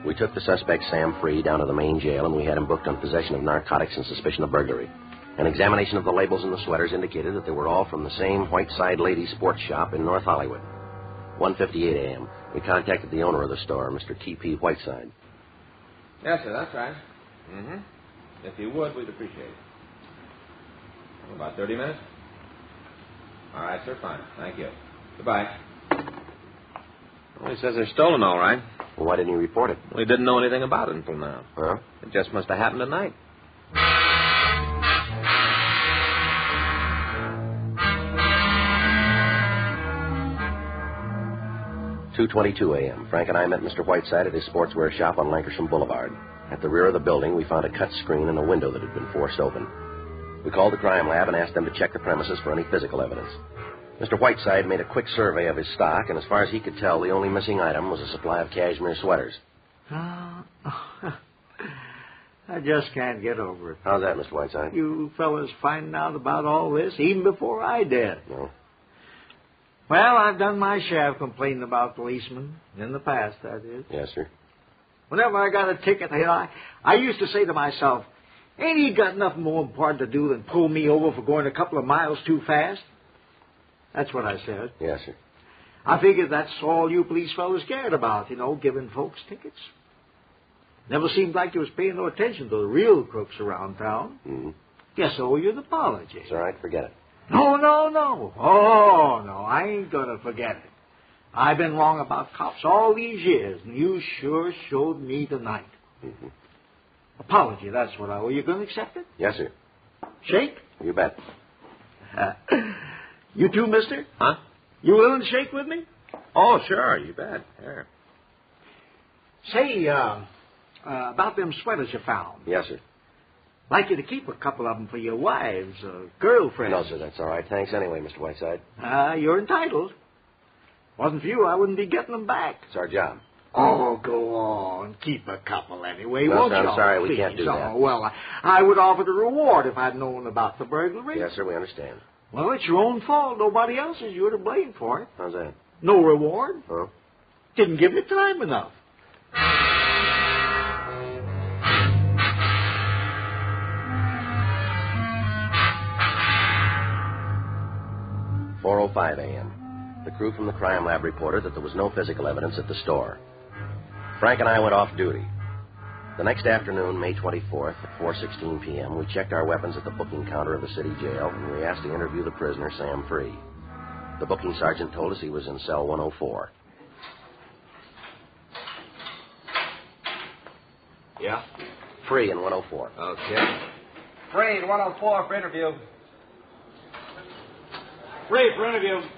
We took the suspect, Sam Free, down to the main jail, and we had him booked on possession of narcotics and suspicion of burglary. An examination of the labels in the sweaters indicated that they were all from the same Whiteside Ladies Sports Shop in North Hollywood. 1:58 a.m. We contacted the owner of the store, Mr. T.P. Whiteside. Yes, sir, that's right. If you would, we'd appreciate it. About 30 minutes? All right, sir, fine. Thank you. Goodbye. Well, he says they're stolen, all right. Well, why didn't you report it? Well, he didn't know anything about it until now. Huh? It just must have happened tonight. 2:22 a.m. Frank and I met Mr. Whiteside at his sportswear shop on Lankershim Boulevard. At the rear of the building, we found a cut screen and a window that had been forced open. We called the crime lab and asked them to check the premises for any physical evidence. Mr. Whiteside made a quick survey of his stock, and as far as he could tell, the only missing item was a supply of cashmere sweaters. I just can't get over it. How's that, Mr. Whiteside? You fellas finding out about all this even before I did. No. Well, I've done my share of complaining about policemen. In the past, that is. Yes, sir. Whenever I got a ticket, I used to say to myself, ain't he got nothing more important to do than pull me over for going a couple of miles too fast? That's what I said. Yes, sir. I figured that's all you police fellas cared about, giving folks tickets. Never seemed like you was paying no attention to the real crooks around town. Mm-hmm. Guess I owe you an apology. It's all right. Forget it. No. Oh, no, I ain't going to forget it. I've been wrong about cops all these years, and you sure showed me tonight. Mm-hmm. Apology, that's what I owe you. Going to accept it? Yes, sir. Shake? You bet. You too, mister? Huh? You willing to shake with me? Oh, sure, you bet. Sure. Say, about them sweaters you found. Yes, sir. Like you to keep a couple of them for your wives or girlfriends. No, sir, that's all right. Thanks anyway, Mr. Whiteside. You're entitled. Wasn't for you, I wouldn't be getting them back. It's our job. Oh, go on. Keep a couple anyway, No, won't sir, you? I'm sorry, we can't do that. Oh, well, I would offer the reward if I'd known about the burglary. Yes, sir, we understand. Well, it's your own fault. Nobody else is. You're to blame for it. How's that? No reward. Huh? Didn't give you time enough. 4:05 a.m. The crew from the crime lab reported that there was no physical evidence at the store. Frank and I went off duty. The next afternoon, May 24th, at 4:16 p.m., we checked our weapons at the booking counter of the city jail, and we asked to interview the prisoner, Sam Free. The booking sergeant told us he was in cell 104. Yeah? Free in 104. Okay. Free in 104 for interview. Free for interview.